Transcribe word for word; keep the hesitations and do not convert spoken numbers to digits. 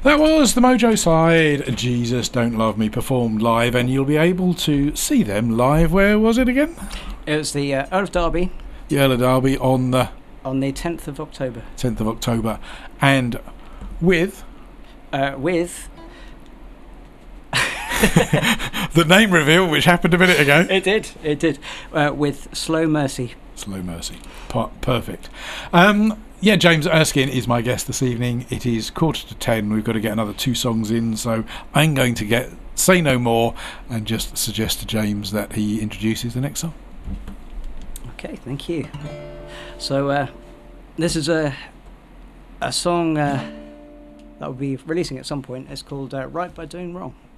That was the Mojo Side, Jesus Don't Love Me, performed live, and you'll be able to see them live. Where was it again? It was the uh, Earl of Derby. The Earl of Derby on the... On the tenth of October. tenth of October. And with... Uh, with... the name reveal, which happened a minute ago. It did, it did. Uh, with Slow Mercy. Slow Mercy. Per- perfect. Um, yeah, James Erskine is my guest this evening. It is quarter to ten. We've got to get another two songs in, so I'm going to get say no more and just suggest to James that he introduces the next song. Okay, thank you. So uh, this is a a song uh, that will be releasing at some point. It's called uh, Right by Doing Wrong.